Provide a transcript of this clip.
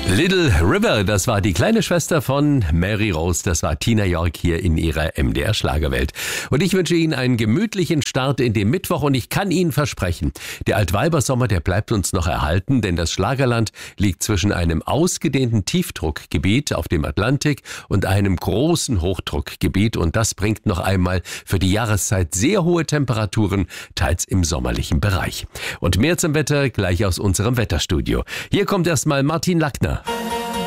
Little River, das war die kleine Schwester von Mary Rose, das war Tina York hier in ihrer MDR-Schlagerwelt. Und ich wünsche Ihnen einen gemütlichen Start in den Mittwoch und ich kann Ihnen versprechen, der Altweibersommer, der bleibt uns noch erhalten, denn das Schlagerland liegt zwischen einem ausgedehnten Tiefdruckgebiet auf dem Atlantik und einem großen Hochdruckgebiet und das bringt noch einmal für die Jahreszeit sehr hohe Temperaturen, teils im sommerlichen Bereich. Und mehr zum Wetter gleich aus unserem Wetterstudio. Hier kommt erstmal Martin Lackner.